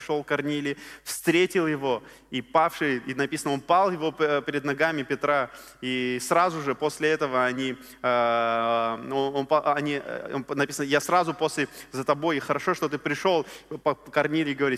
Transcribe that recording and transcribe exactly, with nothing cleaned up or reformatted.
Шел Корнилий, встретил его, и павший, и написано, он пал его перед ногами Петра, и сразу же после этого они, э, он, они, он, написано, я сразу после за тобой, и хорошо, что ты пришел, Корнилий говорит,